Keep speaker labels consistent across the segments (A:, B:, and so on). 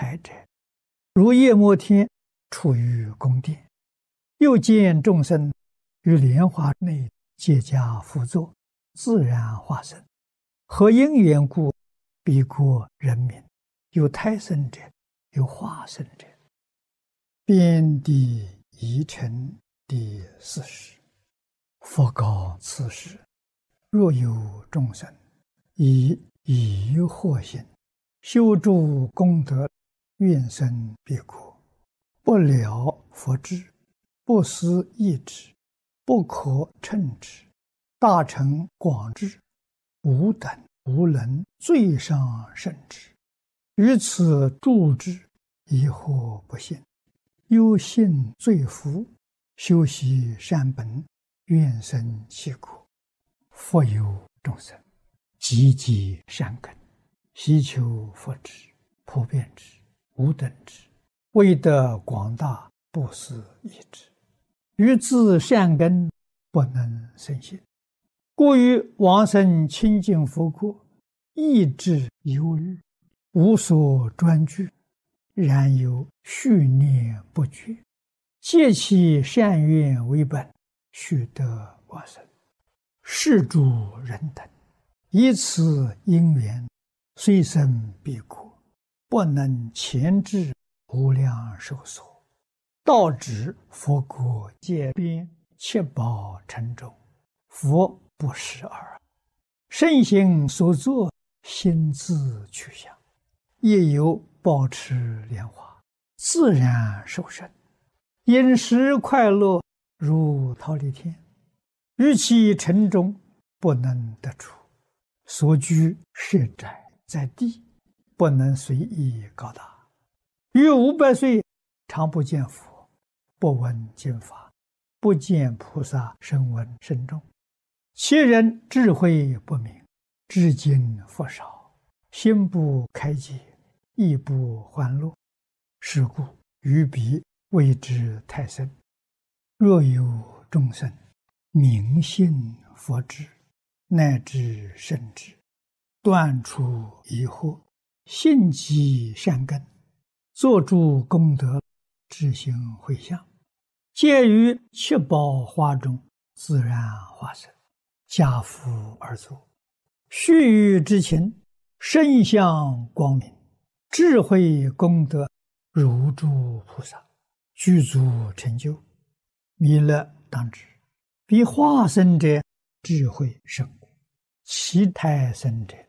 A: 来者，如夜摩天处于宫殿，又见众生于莲花内皆加辅佐，自然化身。何因缘故？彼国人民，有胎生者，有化身者。遍地遗尘第40。佛告此时：若有众生以疑惑心修诸功德，愿生彼国，不了佛智，不思议之，不可称之，大乘广智，无等无能最上甚至，于此住之，疑惑不信，忧信罪福，修习善本，愿生其国。复有众生积极善根，希求佛智，普遍之，无等之，为得广大，不思议之，于自善根不能生信，故于往生清净佛国，意志忧虑，无所专具，然有续念不绝，借其善愿为本，须得往生。是诸人等以此因缘，虽生彼国，不能前至无量寿所，到指佛国界边，七宝城中，佛不识耳。圣行所作，心自去向，也有保持莲花，自然受生，饮食快乐，如忉利天。于其城中不能得出，所居设宅在地，不能随意高大。于500岁常不见佛，不闻经法，不见菩萨声闻甚众。其人智慧不明，至今佛少，心不开解，意不欢乐。是故于彼谓之太深。若有众生明信佛智，乃至圣智，断除疑惑，信积善根，作诸功德，知行回向，皆于七宝花中自然化身，家父而作。须臾之情，身相光明，智慧功德如诸菩萨，具足成就。弥勒当知，彼化身者智慧甚广，其胎生者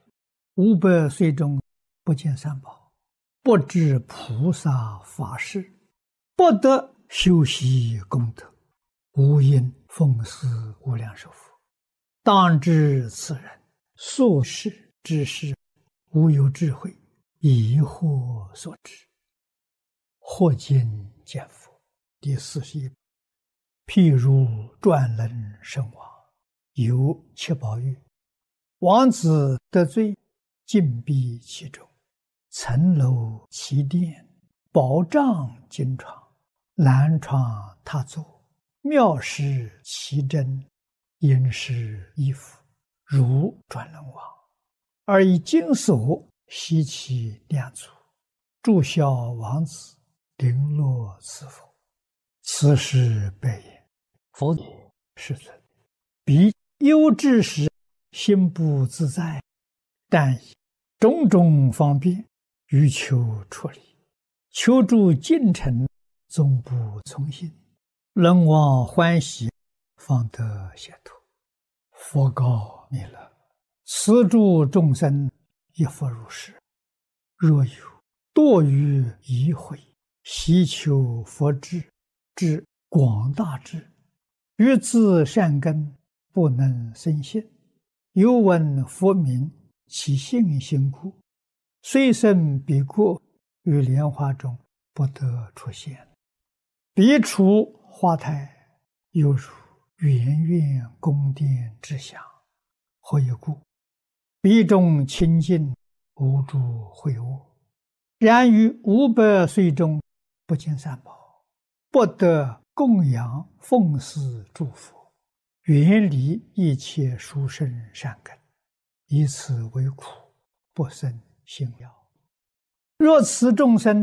A: 500岁中不见三宝，不知菩萨法事，不得修习功德，无因奉事无量寿佛。当知此人所事之事，无有智慧，疑惑所致。或今见佛第41。譬如转轮圣王，有七宝玉，王子得罪，禁闭其中，层楼其殿，宝帐金床，蓝床榻座，妙饰其珍，殷实衣服，如转轮王，而以金锁悉其两足，祝孝王子，绫罗赐佛。此时白言：佛也，世尊，彼忧之时，心不自在，但以种种方便，欲求出离，求助进程，终不从心，人望欢喜，方得解脱。佛告弥勒：此诸众生亦复如是。若有堕于疑悔，希求佛智，至广大智，于自善根不能生信，犹闻佛名，其信心故，虽生彼国，于莲花中不得出现。彼处花台，犹如圆圆宫殿之祥。何以故？彼中清净，无诸秽恶。然于500岁中不见三宝，不得供养奉祀诸佛，远离一切殊胜善根，以此为苦，不生信要。若此众生